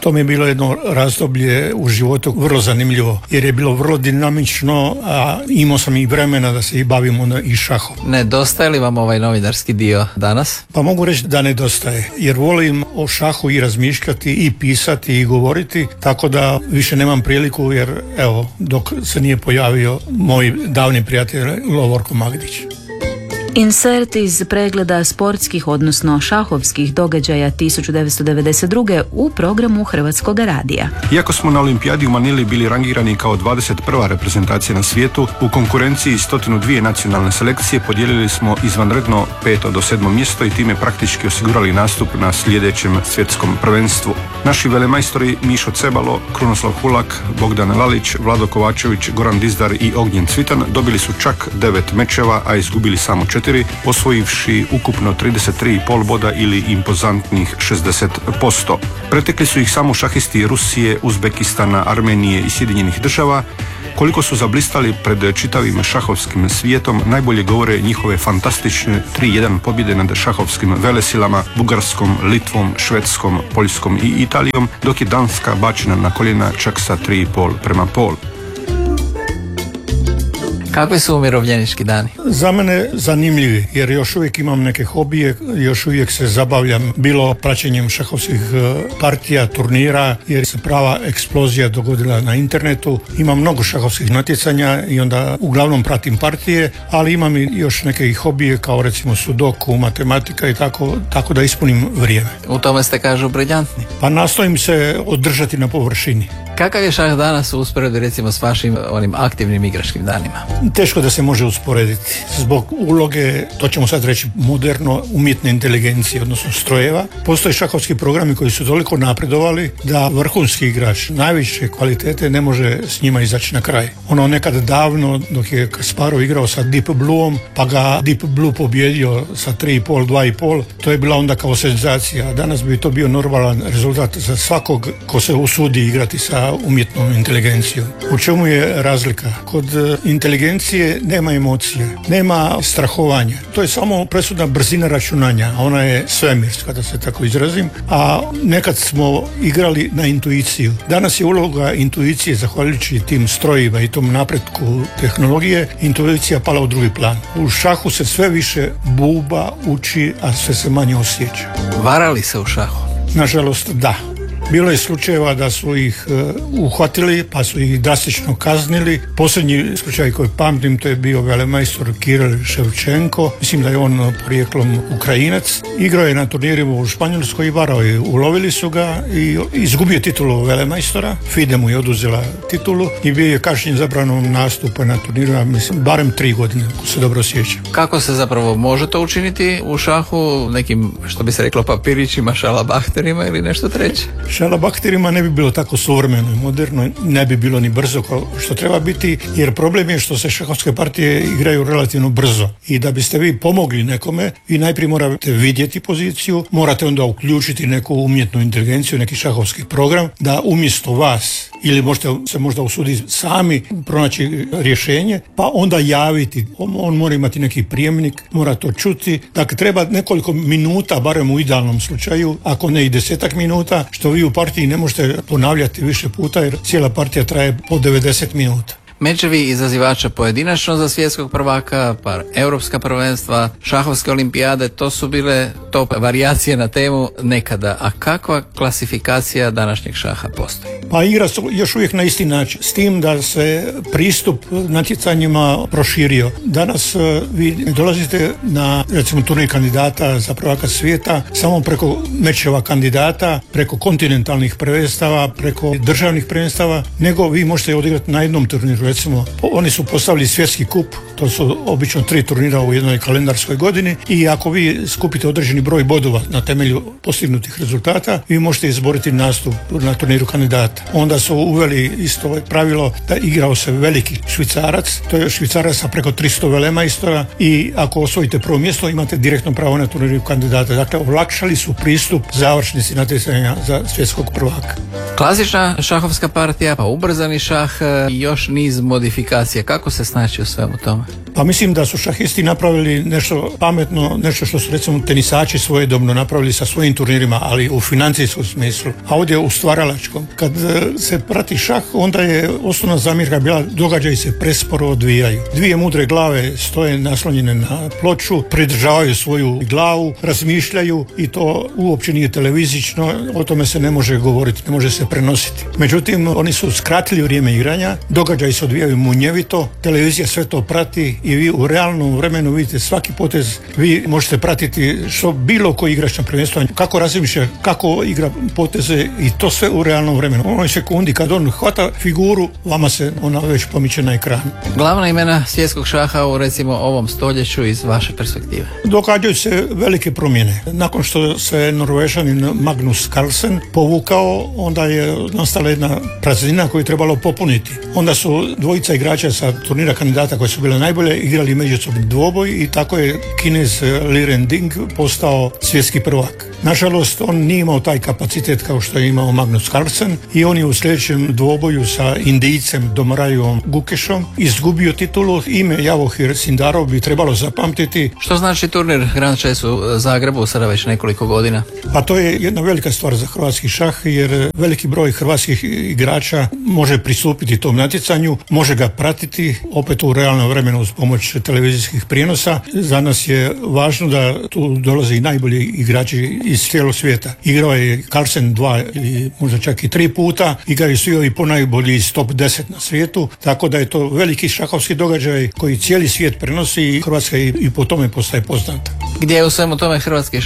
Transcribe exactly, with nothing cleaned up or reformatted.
To mi je bilo jedno razdoblje u životu vrlo zanimljivo, jer je bilo vrlo dinamično, a imao sam i vremena da se i bavim onda i šahom. Nedostaje li vam ovaj novinarski dio danas? Pa mogu reći da nedostaje, jer volim o šahu i razmišljati i pisati i govoriti, tako da više nemam priliku, jer evo, dok se nije pojavio moj davni prijatelj Lovorko Magdić. Insert iz pregleda sportskih, odnosno šahovskih događaja tisuću devetsto devedeset druge u programu Hrvatskog radija. Iako smo na olimpijadi u Manili bili rangirani kao dvadeset prva reprezentacija na svijetu, u konkurenciji sto dva nacionalne selekcije podijelili smo izvanredno peto do sedmo mjesto i time praktički osigurali nastup na sljedećem svjetskom prvenstvu. Naši velemajstori Mišo Cebalo, Krunoslav Hulak, Bogdan Lalić, Vlado Kovačević, Goran Dizdar i Ognjen Cvitan dobili su čak devet mečeva, a izgubili samo četiri, osvojivši ukupno trideset tri zarez pet boda ili impozantnih šezdeset posto. Pretekli su ih samo šahisti Rusije, Uzbekistana, Armenije i Sjedinjenih država. Koliko su zablistali pred čitavim šahovskim svijetom najbolje govore njihove fantastične tri jedan pobjede nad šahovskim velesilama Bugarskom, Litvom, Švedskom, Poljskom i Italijom, dok je Danska bačena na koljena čak sa tri i pol prema pol. Kakvi su umirovljenički dani? Za mene zanimljivi, jer još uvijek imam neke hobije, još uvijek se zabavljam bilo praćenjem šahovskih partija, turnira, jer se prava eksplozija dogodila na internetu. Imam mnogo šahovskih natjecanja i onda uglavnom pratim partije, ali imam i još neke hobije kao recimo sudoku, matematika i tako, tako da ispunim vrijeme. U tome ste, kažu, briljantni. Pa nastojim se održati na površini. Kakav je šah danas u usporedbi recimo s vašim onim aktivnim igračkim danima? Teško da se može usporediti. Zbog uloge, to ćemo sad reći moderno, umjetne inteligencije, odnosno strojeva. Postoje šahovski programi koji su toliko napredovali da vrhunski igrač najviše kvalitete ne može s njima izaći na kraj. Ono nekad davno, dok je Kasparov igrao sa Deep Blueom, pa ga Deep Blue pobjedio sa tri i pol, dva i pol, to je bila onda kao senzacija. Danas bi to bio normalan rezultat za svakog ko se usudi igrati sa umjetnom inteligencijom. U čemu je razlika? Kod inteligencije nema emocije, nema strahovanja. To je samo presudna brzina računanja, a ona je svemirska, da se tako izrazim, a nekad smo igrali na intuiciju. Danas je uloga intuicije, zahvaljujući tim strojima i tom napretku tehnologije, intuicija pala u drugi plan. U šahu se sve više buba, uči, a sve se manje osjeća. Varali se u šahu? Nažalost, da. Bilo je slučajeva da su ih uh, uhvatili, pa su ih drastično kaznili. Posljednji slučaj koji pamtim, to je bio velemajstor Kiril Ševčenko. Mislim da je on porijeklom Ukrajinac. Igrao je na turnirima u Španjolskoj i varao je. Ulovili su ga i izgubio titulu velemajstora. FIDE mu je oduzela titulu i bio je kažnjen zabranom nastupa na turnirima, mislim, barem tri godine, ako se dobro sjećam. Kako se zapravo može to učiniti u šahu? Nekim, što bi se reklo, papirićima, šalabahterima ili nešto treće? Šalabahterima ne bi bilo tako suvremeno i moderno, ne bi bilo ni brzo kao što treba biti, jer problem je što se šahovske partije igraju relativno brzo i da biste vi pomogli nekome, vi najprije morate vidjeti poziciju, morate onda uključiti neku umjetnu inteligenciju, neki šahovski program, da umjesto vas ili možete se možda usuditi sami pronaći rješenje, pa onda javiti. On, on mora imati neki prijemnik, mora to čuti. Dakle, treba nekoliko minuta, barem u idealnom slučaju, ako ne i desetak minuta, što vi u partiji ne možete ponavljati više puta, jer cijela partija traje po devedeset minuta. Mečevi izazivača pojedinačno za svjetskog prvaka, pa europska prvenstva, šahovske olimpijade, to su bile top varijacije na temu nekada. A kakva klasifikacija današnjeg šaha postoji? Pa igra se još uvijek na isti način, s tim da se pristup natjecanjima proširio. Danas vi dolazite na, recimo, turnir kandidata za prvaka svijeta samo preko mečeva kandidata, preko kontinentalnih prvenstava, preko državnih prvenstava, nego vi možete odigrati na jednom turniru. Recimo, oni su postavili svjetski kup, to su obično tri turnira u jednoj kalendarskoj godini, i ako vi skupite određeni broj bodova na temelju postignutih rezultata, vi možete izboriti nastup na turniru kandidata. Onda su uveli isto pravilo da igrao se veliki Švicarac, to je Švicarac sa preko tristo velemajstora, i ako osvojite prvo mjesto imate direktno pravo na turniru kandidata. Dakle, olakšali su pristup završnici natjecanja za svjetskog prvaka. Klasična šahovska partija, pa ubrzani šah i još niz modifikacija. Kako se snaći u svemu tome? Pa mislim da su šahisti napravili nešto pametno, nešto što su recimo tenisači svojedobno napravili sa svojim turnirima, ali u financijskom smislu, a ovdje u stvaralačkom. Kad se prati šah, onda je osnovna zamjerka bila događaji se presporo odvijaju. Dvije mudre glave stoje naslonjene na ploču, pridržavaju svoju glavu, razmišljaju i to uopće nije televizično, o tome se ne može govoriti, ne može se prenositi. Međutim, oni su skratili vrijeme igranja, događaji se odvijaju munjevito, televizija sve to prati i vi u realnom vremenu vidite svaki potez, vi možete pratiti što bilo koji igrač na prvenstvu, kako razmišlja, kako igra poteze i to sve u realnom vremenu. U onoj sekundi kad on hvata figuru, vama se ona već pomiče na ekranu. Glavna imena svjetskog šaha u recimo ovom stoljeću iz vaše perspektive? Događaju se velike promjene. Nakon što se Norvežanin Magnus Carlsen povukao, onda je nastala jedna praznina koju je trebalo popuniti. Onda su dvojica igrača sa turnira kandidata koji su bile najbolje igrali međusobni dvoboj i tako je Kinez Liren Ding postao svjetski prvak. Nažalost, on nije imao taj kapacitet kao što je imao Magnus Carlsen i on je u sljedećem dvoboju sa Indijcem Domrajom Gukešom izgubio titulu. Ime Javohir Sindarov bi trebalo zapamtiti. Što znači turnir Grand Chess u Zagrebu sada već nekoliko godina? Pa to je jedna velika stvar za hrvatski šah jer veliki broj hrvatskih igrača može pristupiti tom natjecanju, može ga pratiti opet u realnom vremenu uz pomoć televizijskih prijenosa. Za nas je važno da tu dolaze i najbolji igrači iz cijelog svijeta. Igrao je Carlsen dva ili možda čak i tri puta, igraju svi ovi ponajbolji iz top deset na svijetu, tako da je to veliki šahovski događaj koji cijeli svijet prenosi i Hrvatska i, i po tome postaje poznata. Gdje je u svemu tome hrvatski